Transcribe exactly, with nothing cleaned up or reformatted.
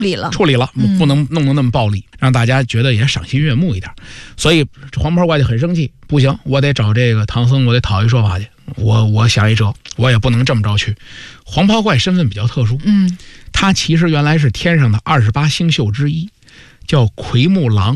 理了， 处理了，不能弄得那么暴力，让大家觉得也赏心悦目一点。所以黄袍怪就很生气，不行，我得找这个唐僧，我得讨一说法去。我我想一辙，我也不能这么着去。黄袍怪身份比较特殊， 嗯， 他其实原来是天上的二十八星宿之一，叫奎木狼。